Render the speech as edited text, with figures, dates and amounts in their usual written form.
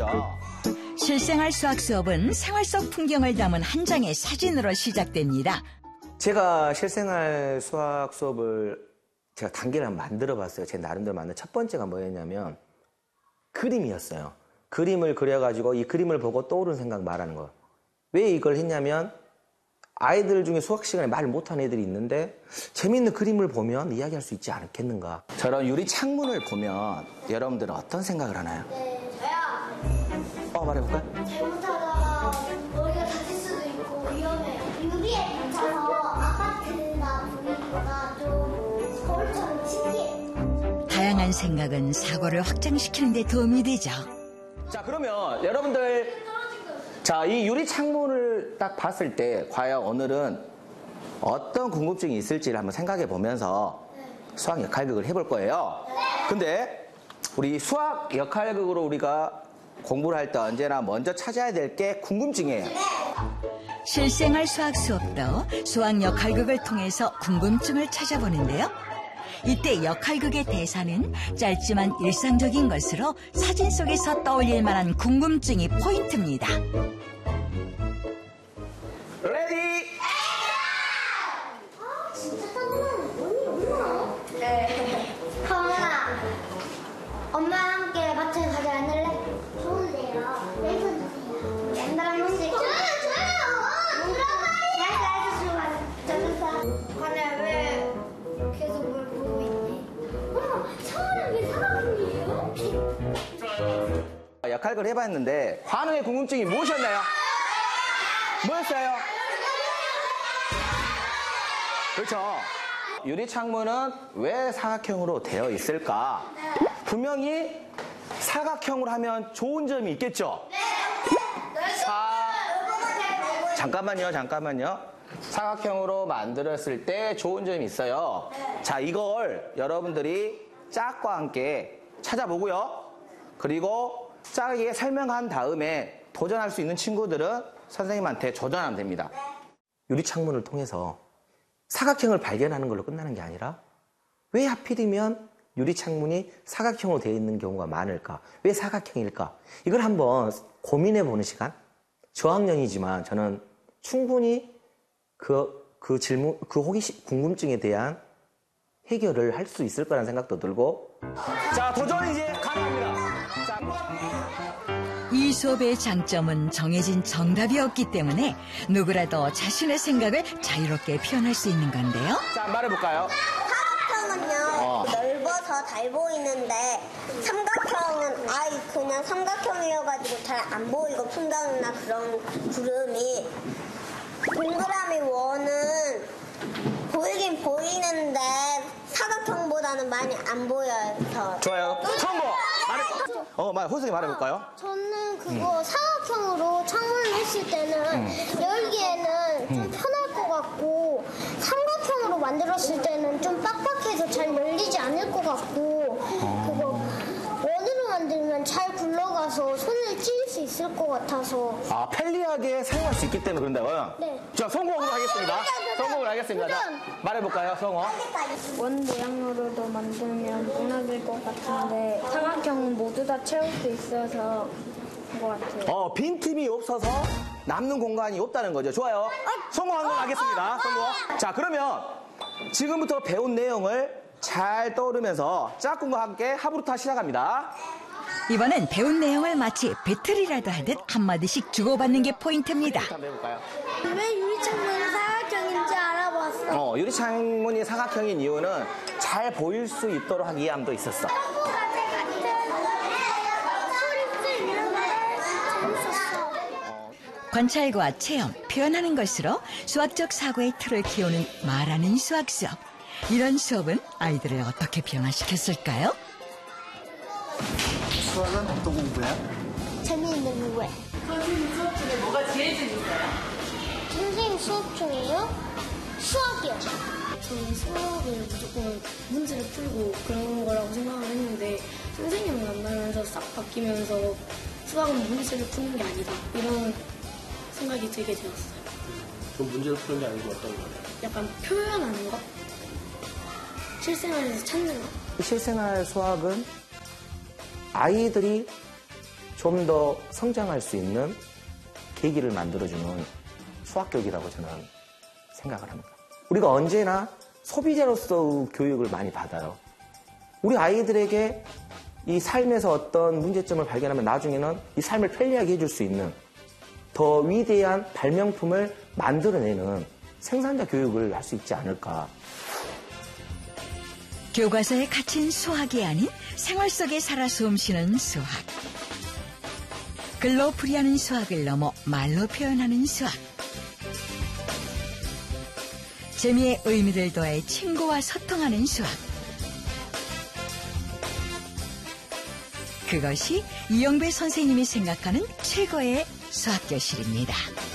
있죠. 실생활 수학 수업은 생활 속 풍경을 담은 한 장의 사진으로 시작됩니다. 제가 실생활 수학 수업을 제가 단계를 한번 만들어 봤어요. 제 나름대로 만든 첫 번째가 뭐였냐면 그림이었어요. 그림을 그려가지고 이 그림을 보고 떠오르는 생각 말하는 거. 왜 이걸 했냐면 아이들 중에 수학 시간에 말 못하는 애들이 있는데 재미있는 그림을 보면 이야기할 수 있지 않겠는가. 저런 유리 창문을 보면 여러분들은 어떤 생각을 하나요? 네, 저요. 말해볼까요? 잘못하다가 머리가 다칠 수도 있고 위험해요. 유리에 붙여서 아파트나 분위기가 좀 거울처럼 신기해요. 다양한 생각은 사고를 확장시키는 데 도움이 되죠. 자, 그러면 여러분들 자, 이 유리 창문을 딱 봤을 때 과연 오늘은 어떤 궁금증이 있을지를 한번 생각해 보면서 수학 역할극을 해볼 거예요. 근데 우리 수학 역할극으로 우리가 공부를 할 때 언제나 먼저 찾아야 될 게 궁금증이에요. 실생활 수학 수업도 수학 역할극을 통해서 궁금증을 찾아보는데요. 이때 역할극의 대사는 짧지만 일상적인 것으로 사진 속에서 떠올릴 만한 궁금증이 포인트입니다. 레디! 진짜 짱나는 언니 뭐야? 네. 가은아, 엄마랑 함께 마트에 가지 않을래? 좋은데요. 왼손 주세요. 옛날 문제. 줘요. 들어가요. 알았어. 가은아, 왜 계속 뭘 보고 있니? 엄마, 서울은 왜 사각형이에요? 역할극을 해봤는데 관우의 궁금증이 무엇이었나요? 뭐였어요? 그렇죠. 유리 창문은 왜 사각형으로 되어 있을까? 분명히 사각형으로 하면 좋은 점이 있겠죠? 잠깐만요. 사각형으로 만들었을 때 좋은 점이 있어요. 자, 이걸 여러분들이 짝과 함께 찾아보고요. 그리고 짝에게 설명한 다음에 도전할 수 있는 친구들은 선생님한테 조전하면 됩니다. 유리 창문을 통해서 사각형을 발견하는 걸로 끝나는 게 아니라 왜 하필이면 유리 창문이 사각형으로 되어 있는 경우가 많을까? 왜 사각형일까? 이걸 한번 고민해 보는 시간? 저학년이지만 저는 충분히 그 질문, 그 궁금증에 대한 해결을 할 수 있을 거라는 생각도 들고. 자, 도전 이제 가능합니다. 자, 이 수업의 장점은 정해진 정답이 없기 때문에 누구라도 자신의 생각을 자유롭게 표현할 수 있는 건데요. 자, 말해볼까요? 사각형은요, 넓어서 잘 보이는데 삼각형은 아예 그냥 삼각형이어가지고 잘 안 보이고 풍경이나 그런 구름이, 동그라미 원은 보이긴 보이는데 사각형보다는 많이 안 보여서. 좋아요. 성공! 호승이 말해볼까요? 저는 그거 사각형으로 창문을 했을 때는 열기에는 좀 편할 것 같고, 삼각형으로 만들었을 때는 좀 빡빡해서 잘 열리지 않을 것 같고, 그거 원으로 만들면 잘 굴러가서 손을 찔릴 수 있을 것 같아서. 아, 편리하게 사용할 수 있기 때문에 그런다고요? 네. 자, 성공을 하겠습니다. 성공을 하겠습니다. 자, 말해볼까요, 성공? 원 모양으로도 만들면 무너질 것 같은데 삼각형은 모두 다 채울 수 있어서 그런 것 같아요. 빈틈이 없어서 남는 공간이 없다는 거죠. 좋아요. 성공한 건 하겠습니다. 성공. 자, 그러면 지금부터 배운 내용을 잘 떠오르면서 짝꿍과 함께 합으로타 시작합니다. 이번엔 배운 내용을 마치 배틀이라도 하듯 한마디씩 주고받는 게 포인트입니다. 한번 해볼까요? 왜 유리창문이 사각형인지 알아봤어. 유리창문이 사각형인 이유는 잘 보일 수 있도록 하기 위함도 있었어. 관찰과 체험, 표현하는 것으로 수학적 사고의 틀을 키우는 말하는 수학 수업. 이런 수업은 아이들을 어떻게 변화시켰을까요? 수학은 어떤 공부야? 재미있는 공부해. 선생님 수업 중에 뭐가 제일 재밌어요? 선생님 수업 중에요? 수학이요. 저는 수업을 무조건 문제를 풀고 그런 거라고 생각을 했는데 선생님을 만나면서 싹 바뀌면서 수학은 문제를 푸는 게 아니다 이런 생각이 들게 되었어요. 그럼 문제를 푸는 게 아니고 어떤 거예요? 약간 표현하는 것? 실생활에서 찾는 것? 실생활 수학은 아이들이 좀 더 성장할 수 있는 계기를 만들어주는 수학교육이라고 저는 생각을 합니다. 우리가 언제나 소비자로서의 교육을 많이 받아요. 우리 아이들에게 이 삶에서 어떤 문제점을 발견하면 나중에는 이 삶을 편리하게 해줄 수 있는 더 위대한 발명품을 만들어내는 생산자 교육을 할 수 있지 않을까. 교과서에 갇힌 수학이 아닌 생활 속에 살아 숨쉬는 수학. 글로 풀이하는 수학을 넘어 말로 표현하는 수학. 재미의 의미를 더해 친구와 소통하는 수학. 그것이 이영배 선생님이 생각하는 최고의 수학교실입니다.